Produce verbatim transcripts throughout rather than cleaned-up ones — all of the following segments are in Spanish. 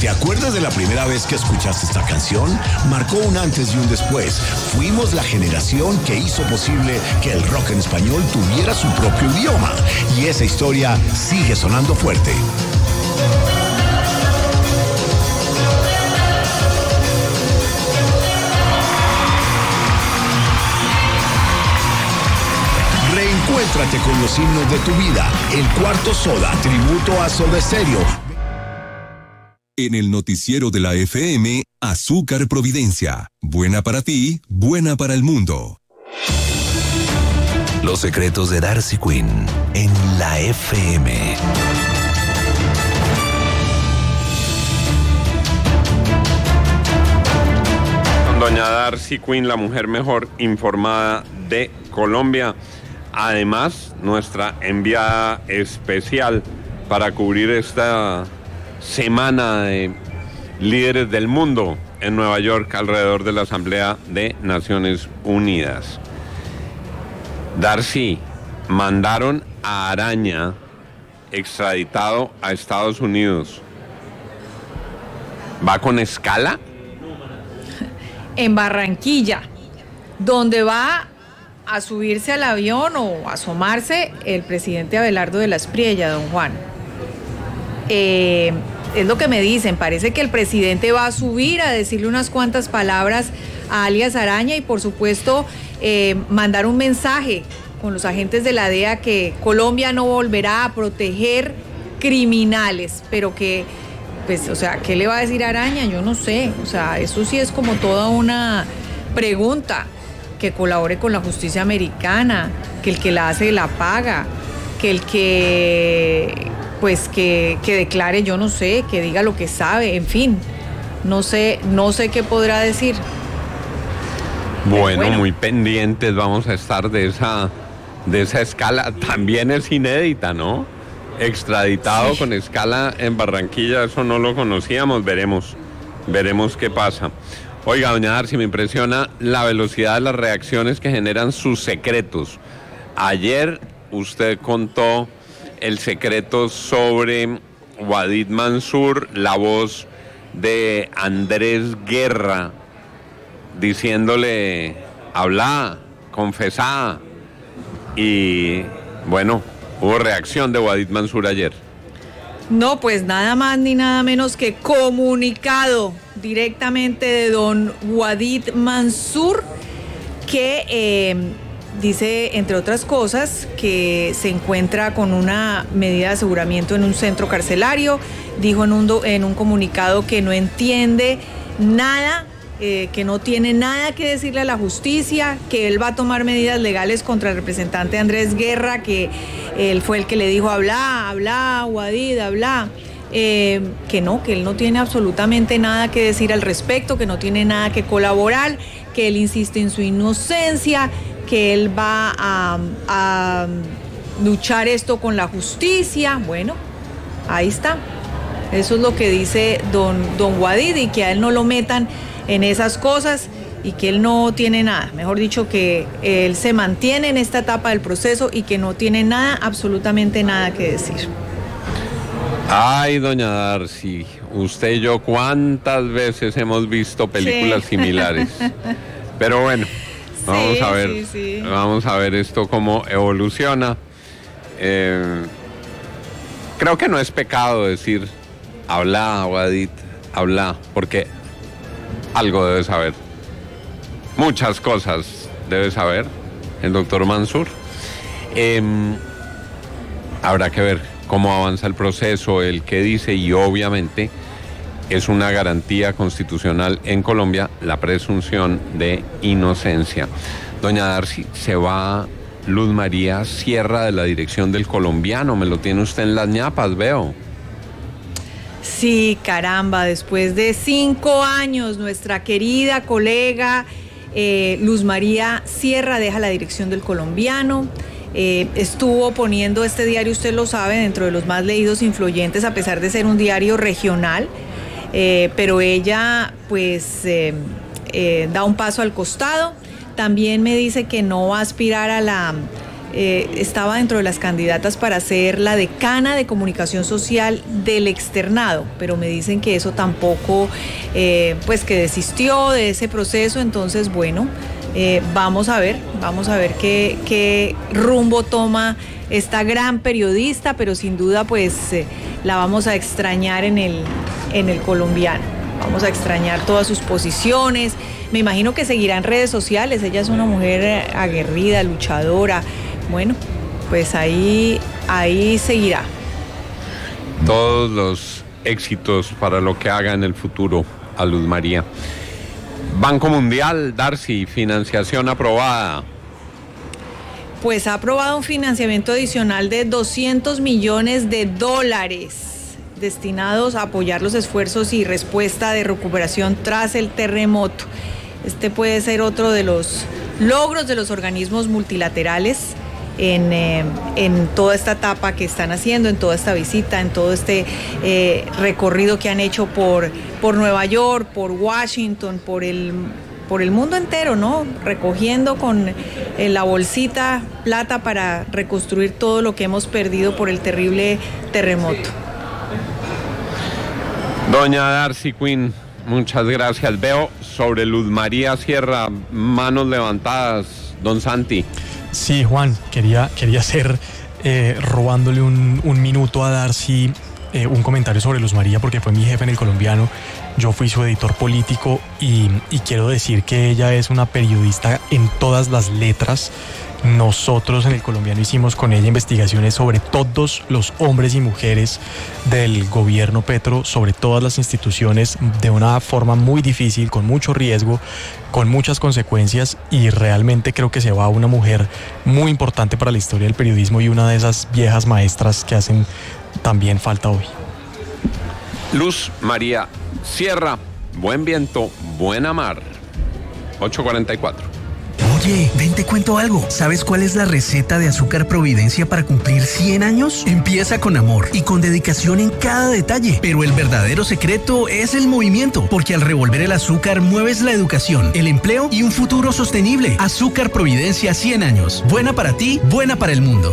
¿Te acuerdas de la primera vez que escuchaste esta canción? Marcó un antes y un después. Fuimos la generación que hizo posible que el rock en español tuviera su propio idioma. Y esa historia sigue sonando fuerte. Reencuéntrate con los himnos de tu vida. El Cuarto Soda, tributo a Soda Stereo. En el noticiero de la F M, Azúcar Providencia. Buena para ti, buena para el mundo. Los secretos de Darcy Quinn en la F M. Doña Darcy Quinn, la mujer mejor informada de Colombia. Además, nuestra enviada especial para cubrir esta semana de líderes del mundo en Nueva York alrededor de la Asamblea de Naciones Unidas. Darcy, mandaron a Araña extraditado a Estados Unidos. ¿Va con escala? En Barranquilla, donde va a subirse al avión o asomarse el presidente Abelardo de la Espriella, don Juan. Eh, es lo que me dicen, parece que el presidente va a subir a decirle unas cuantas palabras a alias Araña y por supuesto eh, mandar un mensaje con los agentes de la D E A que Colombia no volverá a proteger criminales, pero que, pues, o sea, ¿qué le va a decir Araña? Yo no sé, o sea, eso sí es como toda una pregunta. Que colabore con la justicia americana, que el que la hace la paga, que el que, pues, que, que declare, yo no sé, que diga lo que sabe, en fin, no sé, no sé qué podrá decir. Bueno, bueno, muy pendientes vamos a estar de esa, de esa escala, también es inédita, ¿no? Extraditado sí. Con escala en Barranquilla, eso no lo conocíamos, veremos, veremos qué pasa. Oiga, doña Darcy, me impresiona la velocidad de las reacciones que generan sus secretos. Ayer usted contó el secreto sobre Wadid Mansur, la voz de Andrés Guerra, diciéndole, habla, confesá. Y bueno, hubo reacción de Wadid Mansur ayer. No, pues nada más ni nada menos que comunicado directamente de don Wadid Mansur, que eh, dice, entre otras cosas, que se encuentra con una medida de aseguramiento en un centro carcelario. Dijo en un, do, en un comunicado que no entiende nada, eh, que no tiene nada que decirle a la justicia, que él va a tomar medidas legales contra el representante Andrés Guerra, que él fue el que le dijo, habla, habla, Wadid, habla. Eh, que no, que él no tiene absolutamente nada que decir al respecto, que no tiene nada que colaborar, que él insiste en su inocencia, que él va a, a luchar esto con la justicia. Bueno, ahí está. Eso es lo que dice don, don Wadid, y que a él no lo metan en esas cosas y que él no tiene nada. Mejor dicho, que él se mantiene en esta etapa del proceso y que no tiene nada, absolutamente nada que decir. Ay, doña Darcy, usted y yo cuántas veces hemos visto películas sí. similares. Pero bueno, vamos sí, a ver, sí, sí. vamos a ver esto cómo evoluciona. Eh, creo que no es pecado decir, habla, Wadid, habla, porque algo debe saber. Muchas cosas debe saber el doctor Mansur. Eh, habrá que ver cómo avanza el proceso, el que dice, y obviamente es una garantía constitucional en Colombia la presunción de inocencia. Doña Darcy, se va Luz María Sierra de la dirección del Colombiano, me lo tiene usted en las ñapas, veo. Sí, caramba, después de cinco años, nuestra querida colega eh, Luz María Sierra deja la dirección del Colombiano. Eh, estuvo poniendo este diario, usted lo sabe, dentro de los más leídos, influyentes, a pesar de ser un diario regional, eh, pero ella pues eh, eh, da un paso al costado. También me dice que no va a aspirar a la eh, estaba dentro de las candidatas para ser la decana de comunicación social del externado, pero me dicen que eso tampoco, eh, pues que desistió de ese proceso. Entonces, bueno, eh, vamos a ver, vamos a ver qué, qué rumbo toma esta gran periodista, pero sin duda pues eh, la vamos a extrañar en el, en el colombiano. Vamos a extrañar todas sus posiciones. Me imagino que seguirá en redes sociales. Ella es una mujer aguerrida, luchadora. Bueno, pues ahí, ahí seguirá. Todos los éxitos para lo que haga en el futuro a Luz María. Banco Mundial, Darcy, financiación aprobada. Pues ha aprobado un financiamiento adicional de doscientos millones de dólares destinados a apoyar los esfuerzos y respuesta de recuperación tras el terremoto. Este puede ser otro de los logros de los organismos multilaterales en, eh, en toda esta etapa que están haciendo, en toda esta visita, en todo este eh, recorrido que han hecho por, por Nueva York, por Washington, por el, por el mundo entero, ¿no? Recogiendo con eh, la bolsita plata para reconstruir todo lo que hemos perdido por el terrible terremoto. Doña Darcy Quinn, muchas gracias. Veo sobre Luz María Sierra manos levantadas. Don Santi. Sí, Juan, quería, quería hacer, eh, robándole un, un minuto a Darcy, eh, un comentario sobre Luz María, porque fue mi jefe en El Colombiano. Yo fui su editor político y, y quiero decir que ella es una periodista en todas las letras. Nosotros en El Colombiano hicimos con ella investigaciones sobre todos los hombres y mujeres del gobierno Petro, sobre todas las instituciones, de una forma muy difícil, con mucho riesgo, con muchas consecuencias, y realmente creo que se va una mujer muy importante para la historia del periodismo y una de esas viejas maestras que hacen también falta hoy. Luz María Sierra, buen viento, buena mar. ocho cuarenta y cuatro. Oye, ven, te cuento algo. ¿Sabes cuál es la receta de Azúcar Providencia para cumplir cien años? Empieza con amor y con dedicación en cada detalle. Pero el verdadero secreto es el movimiento, porque al revolver el azúcar mueves la educación, el empleo y un futuro sostenible. Azúcar Providencia cien años. Buena para ti, buena para el mundo.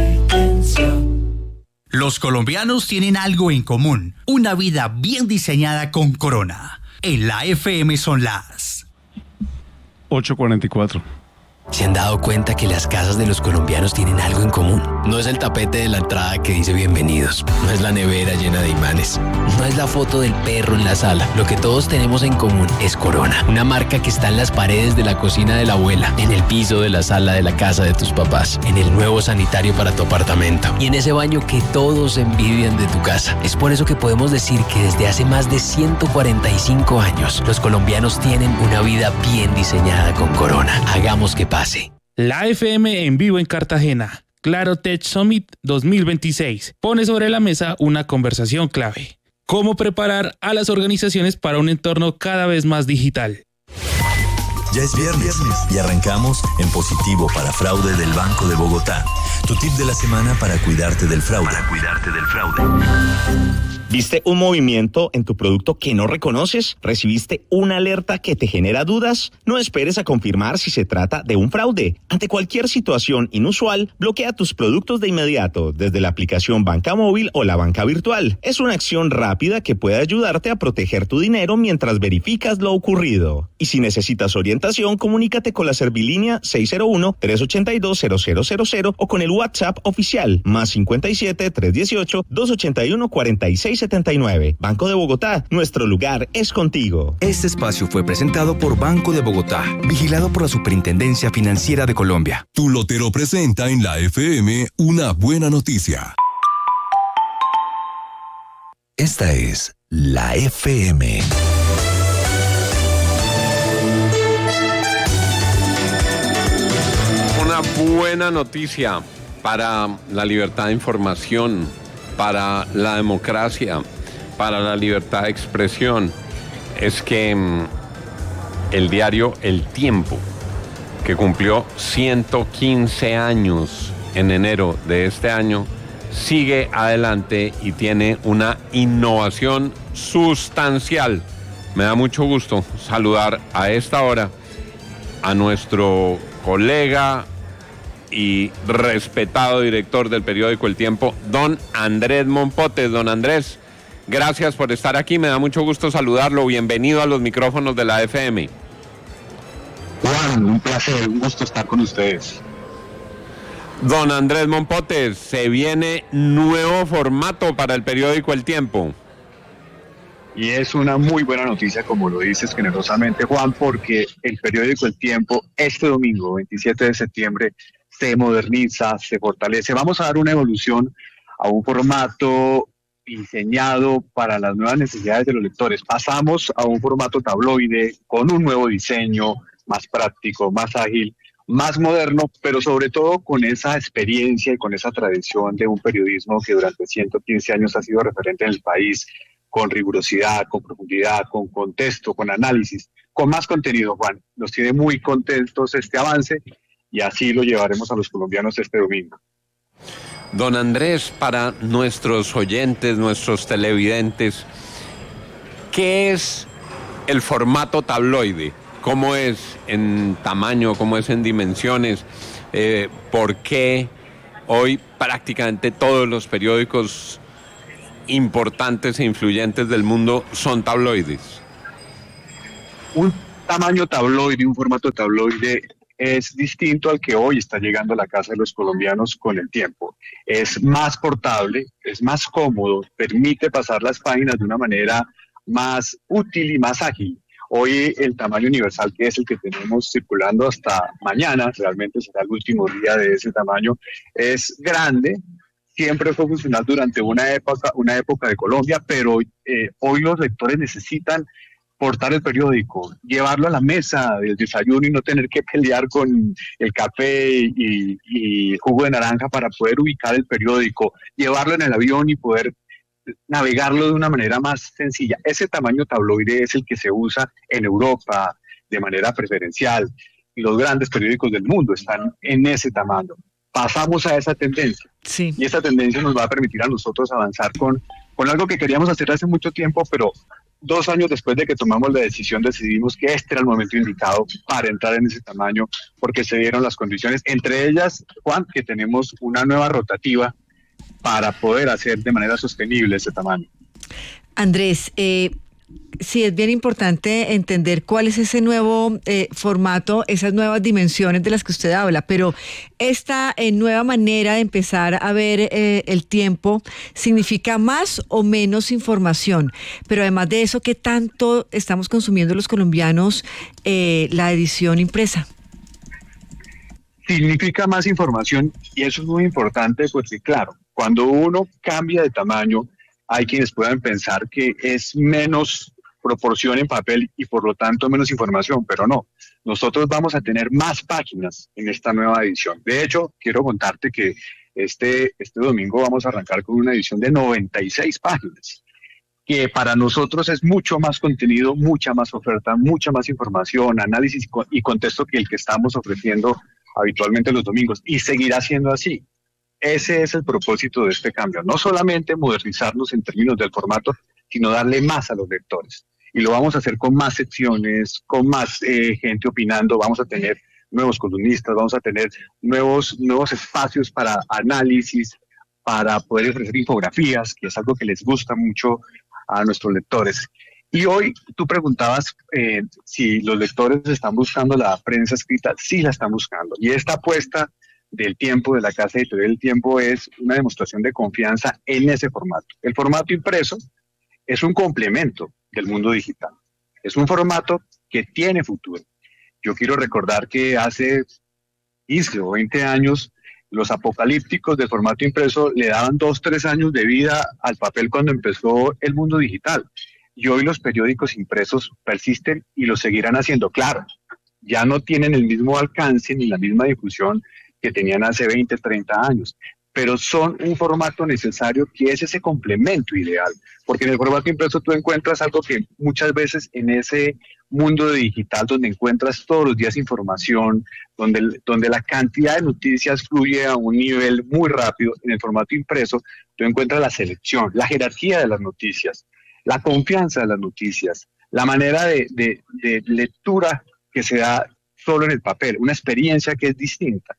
Los colombianos tienen algo en común. Una vida bien diseñada con Corona. En la F M son las ocho cuarenta y cuatro. ¿Se han dado cuenta que las casas de los colombianos tienen algo en común? No es el tapete de la entrada que dice bienvenidos, no es la nevera llena de imanes, no es la foto del perro en la sala. Lo que todos tenemos en común es Corona, una marca que está en las paredes de la cocina de la abuela, en el piso de la sala de la casa de tus papás, en el nuevo sanitario para tu apartamento y en ese baño que todos envidian de tu casa. Es por eso que podemos decir que desde hace más de ciento cuarenta y cinco años, los colombianos tienen una vida bien diseñada con Corona. Hagamos que pase. La F M en vivo en Cartagena. Claro Tech Summit dos mil veintiséis pone sobre la mesa una conversación clave. ¿Cómo preparar a las organizaciones para un entorno cada vez más digital? Ya es viernes y arrancamos en positivo para fraude del Banco de Bogotá. Tu tip de la semana para cuidarte del fraude. Para cuidarte del fraude. ¿Viste un movimiento en tu producto que no reconoces? ¿Recibiste una alerta que te genera dudas? No esperes a confirmar si se trata de un fraude. Ante cualquier situación inusual, bloquea tus productos de inmediato desde la aplicación Banca Móvil o la banca virtual. Es una acción rápida que puede ayudarte a proteger tu dinero mientras verificas lo ocurrido. Y si necesitas orientación, comunícate con la Servilínea seis cero uno, tres ocho dos, cero cero cero cero o con el WhatsApp oficial más cincuenta y siete, trescientos dieciocho, doscientos ochenta y uno, cuarenta y seis setenta y nueve. Banco de Bogotá, nuestro lugar es contigo. Este espacio fue presentado por Banco de Bogotá, vigilado por la Superintendencia Financiera de Colombia. Tu lotero presenta en la F M una buena noticia. Esta es la F M. Una buena noticia para la libertad de información, para la democracia, para la libertad de expresión, es que mmm, el diario El Tiempo, que cumplió ciento quince años en enero de este año, sigue adelante y tiene una innovación sustancial. Me da mucho gusto saludar a esta hora a nuestro colega, y respetado director del periódico El Tiempo, don Andrés Mompotes. Don Andrés, gracias por estar aquí, me da mucho gusto saludarlo, bienvenido a los micrófonos de la F M. Juan, un placer, un gusto estar con ustedes. Don Andrés Mompotes, se viene nuevo formato para el periódico El Tiempo. Y es una muy buena noticia, como lo dices generosamente, Juan, porque el periódico El Tiempo este domingo, veintisiete de septiembre, se moderniza, se fortalece. Vamos a dar una evolución a un formato diseñado para las nuevas necesidades de los lectores. Pasamos a un formato tabloide con un nuevo diseño, más práctico, más ágil, más moderno, pero sobre todo con esa experiencia y con esa tradición de un periodismo que durante ciento quince años ha sido referente en el país, con rigurosidad, con profundidad, con contexto, con análisis, con más contenido, Juan. Nos tiene muy contentos este avance y así lo llevaremos a los colombianos este domingo. Don Andrés, para nuestros oyentes, nuestros televidentes, ¿qué es el formato tabloide? ¿Cómo es en tamaño? ¿Cómo es en dimensiones? Eh, ¿Por qué hoy prácticamente todos los periódicos importantes e influyentes del mundo son tabloides? Un tamaño tabloide, un formato tabloide es distinto al que hoy está llegando a la casa de los colombianos con el tiempo. Es más portable, es más cómodo, permite pasar las páginas de una manera más útil y más ágil. Hoy el tamaño universal, que es el que tenemos circulando hasta mañana, realmente será el último día de ese tamaño, es grande. Siempre fue funcional durante una época, una época de Colombia, pero eh, hoy los lectores necesitan portar el periódico, llevarlo a la mesa del desayuno y no tener que pelear con el café y, y jugo de naranja para poder ubicar el periódico, llevarlo en el avión y poder navegarlo de una manera más sencilla. Ese tamaño tabloide es el que se usa en Europa de manera preferencial y los grandes periódicos del mundo están en ese tamaño. Pasamos a esa tendencia sí. y esa tendencia nos va a permitir a nosotros avanzar con, con algo que queríamos hacer hace mucho tiempo, pero dos años después de que tomamos la decisión decidimos que este era el momento indicado para entrar en ese tamaño porque se dieron las condiciones, entre ellas, Juan, que tenemos una nueva rotativa para poder hacer de manera sostenible ese tamaño. Andrés, eh, sí, es bien importante entender cuál es ese nuevo eh, formato, esas nuevas dimensiones de las que usted habla, pero esta eh, nueva manera de empezar a ver eh, el tiempo significa más o menos información, pero además de eso, ¿qué tanto estamos consumiendo los colombianos eh, la edición impresa? Significa más información y eso es muy importante porque claro, cuando uno cambia de tamaño, hay quienes puedan pensar que es menos proporción en papel y por lo tanto menos información, pero no. Nosotros vamos a tener más páginas en esta nueva edición. De hecho, quiero contarte que este, este domingo vamos a arrancar con una edición de noventa y seis páginas, que para nosotros es mucho más contenido, mucha más oferta, mucha más información, análisis y contexto que el que estamos ofreciendo habitualmente los domingos, y seguirá siendo así. Ese es el propósito de este cambio, no solamente modernizarnos en términos del formato, sino darle más a los lectores. Y lo vamos a hacer con más secciones, con más eh, gente opinando, vamos a tener nuevos columnistas, vamos a tener nuevos, nuevos espacios para análisis, para poder ofrecer infografías, que es algo que les gusta mucho a nuestros lectores. Y hoy tú preguntabas eh, si los lectores están buscando la prensa escrita. Sí la están buscando. Y esta apuesta del Tiempo, de la Casa Editorial del Tiempo, es una demostración de confianza en ese formato. El formato impreso es un complemento del mundo digital. Es un formato que tiene futuro. Yo quiero recordar que hace quince o veinte años los apocalípticos del formato impreso le daban dos, tres años de vida al papel cuando empezó el mundo digital. Y hoy los periódicos impresos persisten y lo seguirán haciendo. Claro, ya no tienen el mismo alcance ni la misma difusión que tenían hace veinte, treinta años, pero son un formato necesario que es ese complemento ideal, porque en el formato impreso tú encuentras algo que muchas veces en ese mundo digital donde encuentras todos los días información, donde, donde la cantidad de noticias fluye a un nivel muy rápido, en el formato impreso tú encuentras la selección, la jerarquía de las noticias, la confianza de las noticias, la manera de, de, de lectura que se da solo en el papel, una experiencia que es distinta. Y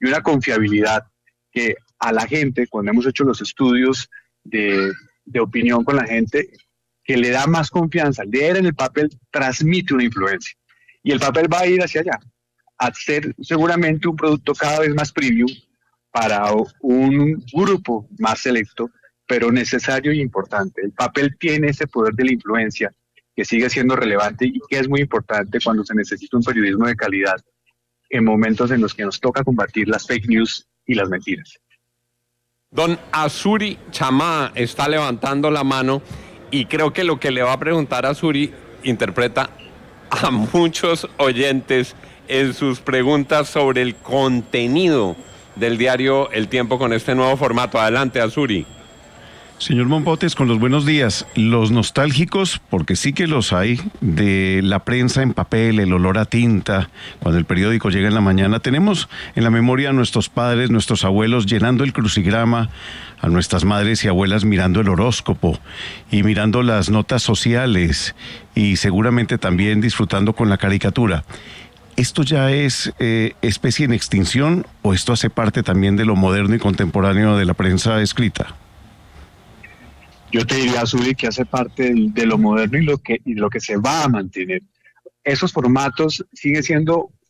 y una confiabilidad que a la gente, cuando hemos hecho los estudios de, de opinión con la gente, que le da más confianza. Leer en el papel transmite una influencia y el papel va a ir hacia allá, a ser seguramente un producto cada vez más premium para un grupo más selecto, pero necesario y importante. El papel tiene ese poder de la influencia que sigue siendo relevante y que es muy importante cuando se necesita un periodismo de calidad en momentos en los que nos toca combatir las fake news y las mentiras. Don Azuri Chamá está levantando la mano y creo que lo que le va a preguntar a Azuri interpreta a muchos oyentes en sus preguntas sobre el contenido del diario El Tiempo con este nuevo formato. Adelante, Azuri. Señor Mompotes, con los buenos días. Los nostálgicos, porque sí que los hay, de la prensa en papel, el olor a tinta, cuando el periódico llega en la mañana, tenemos en la memoria a nuestros padres, nuestros abuelos llenando el crucigrama, a nuestras madres y abuelas mirando el horóscopo y mirando las notas sociales y seguramente también disfrutando con la caricatura. ¿Esto ya es eh, especie en extinción o esto hace parte también de lo moderno y contemporáneo de la prensa escrita? Yo te diría, Azuri, que hace parte de lo moderno y lo que, y lo que se va a mantener. Esos formatos siguen siendo